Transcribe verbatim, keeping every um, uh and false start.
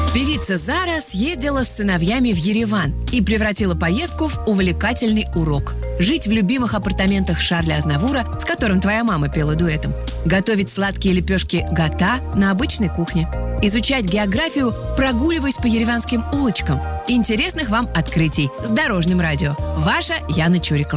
Певица Зара съездила с сыновьями в Ереван и превратила поездку в увлекательный урок. Жить в любимых апартаментах Шарля Азнавура, с которым твоя мама пела дуэтом. Готовить сладкие лепешки гата на обычной кухне. Изучать географию, прогуливаясь по ереванским улочкам. Интересных вам открытий с Дорожным радио. Ваша Яна Чурикова.